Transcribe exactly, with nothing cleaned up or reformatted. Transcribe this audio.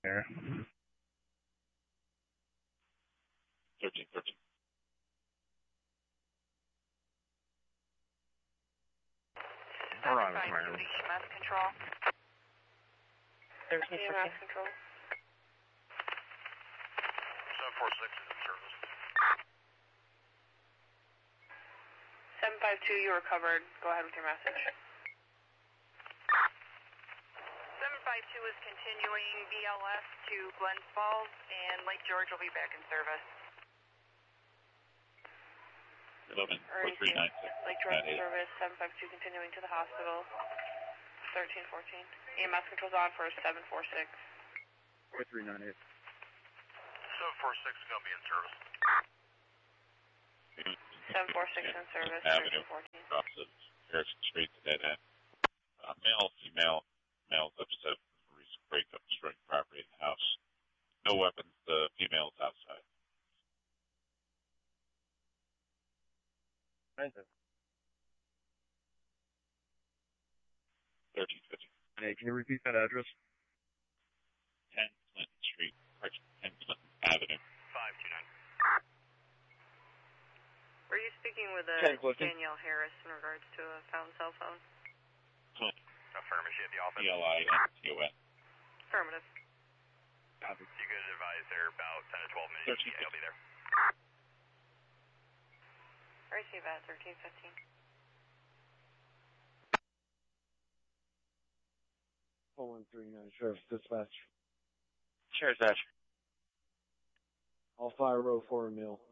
There. thirteen thirteen. seven five two E M S control. thirteen E M S control. seven four six is in service. seven five two, you recovered. Go ahead with your message. seven five two is continuing B L S to Glens Falls, and Lake George will be back in service. eleven four three nine six. Lake George in service, seven five two continuing to the hospital. thirteen fourteen. E M S controls on for seven four six. four three nine eight. seven four six is going to be in service. seven four six in service, Avenue. thirteen fourteen. Drops of Harrison Street to dead end. Uh, male, female, male's upset with a recent breakup, destroying property in the house. No weapons, the female's outside. thirteen fifty. Hey, can you repeat that address? ten Clinton Street, correction, ten Clinton Avenue. five two nine. Were you speaking with uh, Ken Clifton. Danielle Harris in regards to a found cell phone? Clinton, Affirmative, she at the office. C L I N T O N. Affirmative. Copy. You could advise there about ten to twelve minutes. thirteen Yeah, I'll be there. Receive at thirteen fifteen. four one three nine, Sheriff's Dispatch. Sheriff's Dispatch. All fire row four Emil.